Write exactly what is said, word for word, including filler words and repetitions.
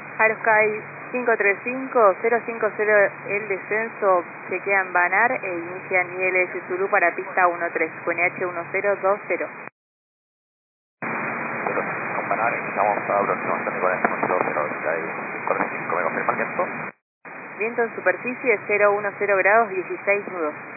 Aerosky cinco tres cinco, cero cinco cero el descenso, chequean Banar e inician I L S Zulu para pista uno tres, con H uno cero dos cero. Con Banar iniciamos a aproximación de cuarenta con cero cero, cinco, ¿me confirma el viento? Viento en superficie cero uno cero grados, dieciséis nudos.